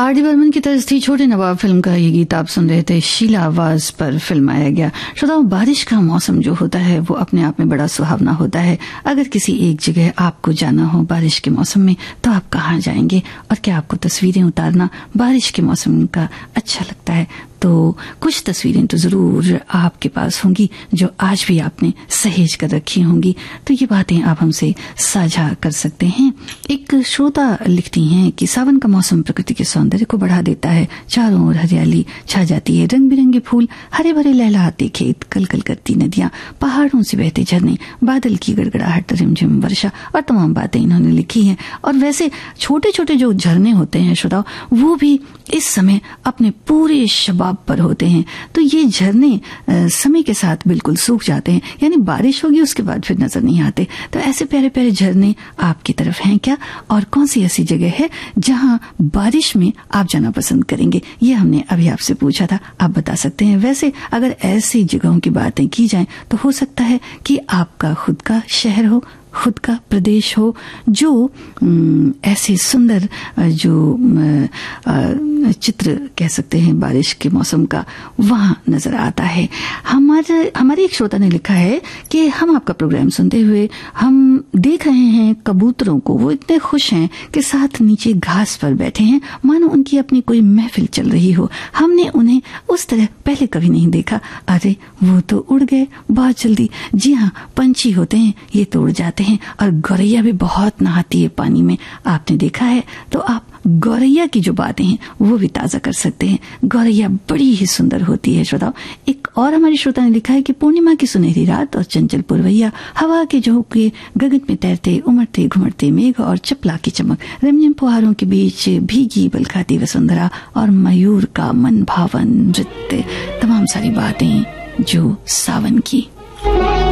R D Burman की तरज थी छोटे नवाब फिल्म का ये गीत आप सुन रहे थे। शीला आवाज पर फिल्माया गया। श्रोताओं, बारिश का मौसम जो होता है वो अपने आप में बड़ा सुहावना होता है। अगर किसी एक जगह आपको जाना हो बारिश के मौसम में तो आप कहाँ जाएंगे, और क्या आपको तस्वीरें उतारना बारिश के मौसम का अच्छा लगता है? तो कुछ तस्वीरें तो जरूर आपके पास होंगी जो आज भी आपने सहेज कर रखी होंगी। तो ये बातें आप हमसे साझा कर सकते हैं। एक श्रोता लिखती हैं कि सावन का मौसम प्रकृति के सौंदर्य को बढ़ा देता है। चारों ओर हरियाली छा जाती है, रंग बिरंगे फूल, हरे भरे लहलहाते खेत, कलकल करती नदियां, पहाड़ों से बहते झरने, बादल की गड़गड़ाहट, रिमझिम वर्षा और तमाम बातें इन्होंने लिखी हैं। और वैसे छोटे छोटे जो झरने होते हैं श्रोताओ, वो भी इस समय अपने पूरे शबाब पर होते हैं। तो ये झरने समय के साथ बिल्कुल सूख जाते हैं, यानी बारिश होगी उसके बाद फिर नजर नहीं आते। तो ऐसे प्यारे प्यारे झरने आपकी तरफ हैं क्या, और कौन सी ऐसी जगह है जहां बारिश में आप जाना पसंद करेंगे? ये हमने अभी आपसे पूछा था, आप बता सकते हैं। वैसे अगर ऐसी जगहों की बातें की जाएं तो हो सकता है कि आपका खुद का शहर हो, खुद का प्रदेश हो, जो ऐसे सुंदर जो चित्र कह सकते हैं बारिश के मौसम का वहां नजर आता है। हमारे एक श्रोता ने लिखा है कि हम आपका प्रोग्राम सुनते हुए हम देख रहे हैं कबूतरों को, वो इतने खुश हैं कि साथ नीचे घास पर बैठे हैं, मानो उनकी अपनी कोई महफिल चल रही हो। हमने उन्हें उस तरह पहले कभी नहीं देखा। अरे वो तो उड़ गए बहुत जल्दी। जी हाँ, पंछी होते हैं ये तो उड़ जाते हैं। और गौरैया भी बहुत नहाती है पानी में, आपने देखा है? तो आप गौरैया की जो बातें हैं वो भी ताजा कर सकते हैं। गौरैया बड़ी ही सुंदर होती है श्रोताओ। एक और हमारी श्रोता ने लिखा है कि पूर्णिमा की सुनहरी रात और चंचल पुरवैया, हवा के झोंके, गगन में तैरते उमड़ते घुमड़ते मेघ और चपला की चमक, रिमझिम फुहारों के बीच भीगी बलखाती वसुंधरा और मयूर का मन भावन नृत्य, तमाम सारी बातें जो सावन की।